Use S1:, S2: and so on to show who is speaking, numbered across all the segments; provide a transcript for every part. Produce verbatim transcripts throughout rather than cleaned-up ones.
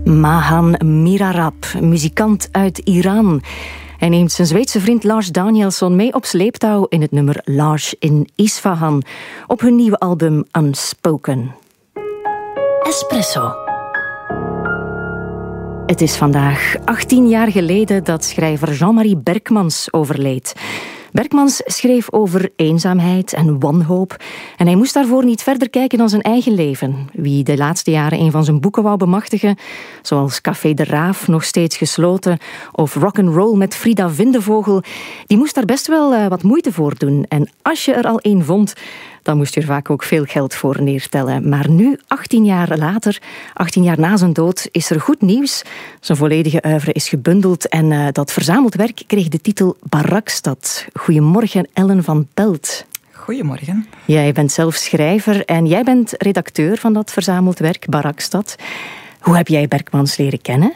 S1: Mahan Mirarab, muzikant uit Iran. Hij neemt zijn Zweedse vriend Lars Danielsson mee op sleeptouw in het nummer Lars in Isfahan op hun nieuwe album Unspoken. Espresso. Het is vandaag achttien jaar geleden dat schrijver Jean-Marie Berkmans overleed. Berkmans schreef over eenzaamheid en wanhoop en hij moest daarvoor niet verder kijken dan zijn eigen leven. Wie de laatste jaren een van zijn boeken wou bemachtigen, zoals Café de Raaf, nog steeds gesloten, of Rock'n'Roll met Frida Vindevogel, die moest daar best wel uh, wat moeite voor doen. En als je er al één vond, dan moest je er vaak ook veel geld voor neertellen. Maar nu, achttien jaar later, achttien jaar na zijn dood, is er goed nieuws. Zijn volledige oeuvre is gebundeld en uh, dat verzameld werk kreeg de titel Barakstad. Goedemorgen, Ellen van Pelt.
S2: Goedemorgen.
S1: Jij bent zelf schrijver en jij bent redacteur van dat verzameld werk, Barakstad. Hoe heb jij Berkmans leren kennen?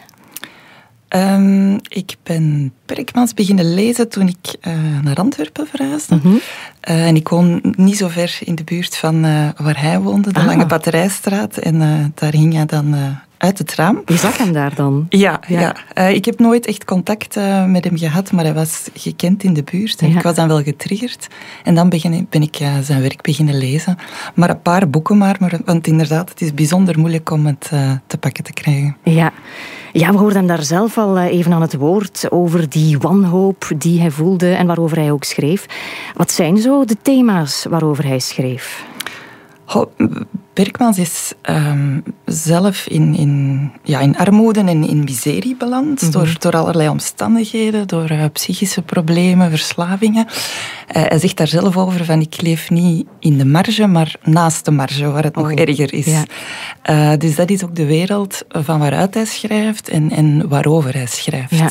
S2: Um, ik ben Berkmans beginnen lezen toen ik uh, naar Antwerpen verhuisde. Mm-hmm. Uh, en ik woon niet zo ver in de buurt van uh, waar hij woonde, de ah. Lange Batterijstraat. En uh, daar ging hij dan uh, uit het raam.
S1: Je zag hem daar dan?
S2: Ja, ja. ja. Uh, ik heb nooit echt contact uh, met hem gehad, maar hij was gekend in de buurt. En ja. ik was dan wel getriggerd. En dan begin, ben ik uh, zijn werk beginnen lezen. Maar een paar boeken maar, maar want inderdaad, het is bijzonder moeilijk om het uh, te pakken te krijgen.
S1: Ja. Ja, we hoorden hem daar zelf al even aan het woord over die wanhoop die hij voelde en waarover hij ook schreef. Wat zijn zo de thema's waarover hij schreef?
S2: Oh, Berkmans is um, zelf in, in, ja, in armoede en in miserie beland. Mm-hmm. Door, door allerlei omstandigheden, door uh, psychische problemen, verslavingen. Uh, hij zegt daar zelf over van ik leef niet in de marge, maar naast de marge, waar het oh. nog erger is. Ja. Uh, dus dat is ook de wereld van waaruit hij schrijft en, en waarover hij schrijft.
S1: Ja.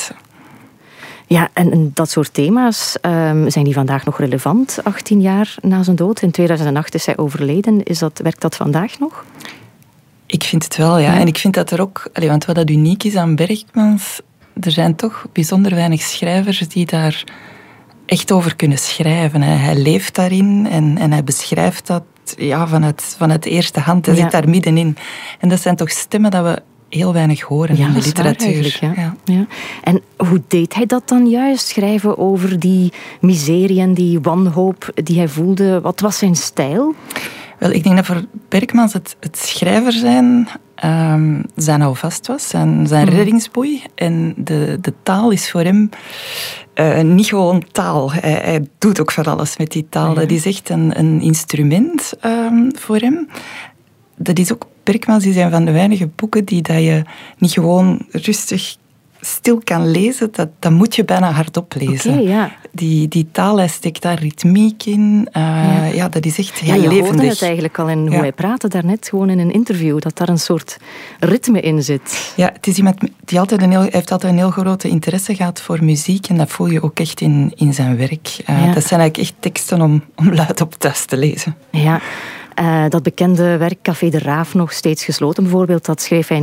S1: Ja, en, en dat soort thema's, um, zijn die vandaag nog relevant, achttien jaar na zijn dood? In tweeduizend acht is hij overleden. Is dat, werkt dat vandaag nog?
S2: Ik vind het wel, ja. ja. En ik vind dat er ook... Allee, want wat dat uniek is aan Berkmans, er zijn toch bijzonder weinig schrijvers die daar echt over kunnen schrijven. Hè. Hij leeft daarin en, en hij beschrijft dat ja, vanuit, vanuit eerste hand. Hij ja. zit daar middenin. En dat zijn toch stemmen dat we heel weinig horen
S1: ja,
S2: in de literatuur.
S1: Ja. Ja. Ja. En hoe deed hij dat dan juist? Schrijven over die miserie en die wanhoop die hij voelde. Wat was zijn stijl?
S2: Wel, ik denk dat voor Berkmans het, het schrijver zijn um, zijn houvast was, zijn, zijn mm. reddingsboei. En de, de taal is voor hem uh, niet gewoon taal. Hij, hij doet ook van alles met die taal. Ja. Dat is echt een, een instrument um, voor hem. Dat is ook, Berkmans is een van de weinige boeken die dat je niet gewoon rustig stil kan lezen. Dat, dat moet je bijna hardop lezen.
S1: Okay, ja.
S2: die, die taal, hij steekt daar ritmiek in. Uh, ja. ja, dat is echt heel
S1: ja, je
S2: levendig. Je
S1: hoorde het eigenlijk al in hoe ja. hij praatte daarnet, gewoon in een interview, dat daar een soort ritme in zit.
S2: Ja, het is iemand die altijd een heel, heeft altijd een heel grote interesse gehad voor muziek en dat voel je ook echt in, in zijn werk. Uh, ja. Dat zijn eigenlijk echt teksten om, om luid op thuis te lezen.
S1: Ja. Uh, dat bekende werk Café de Raaf, nog steeds gesloten bijvoorbeeld, dat schreef hij